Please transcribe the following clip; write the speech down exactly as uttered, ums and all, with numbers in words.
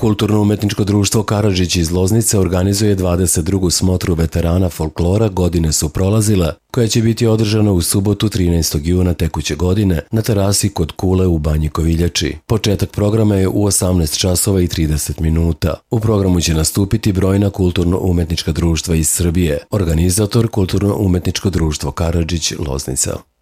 Kulturno-umetničko društvo Karadžić iz Loznice organizuje dvadeset drugu smotru veterana folklora Godine su prolazile, koja će biti održana u subotu trinaestog juna tekuće godine na terasi kod Kule u Banji Koviljači. Početak programa je u osamnaest časova i trideset minuta. U programu će nastupiti brojna kulturno-umetnička društva iz Srbije. Organizator Kulturno-umetničko društvo Karadžić, Loznica.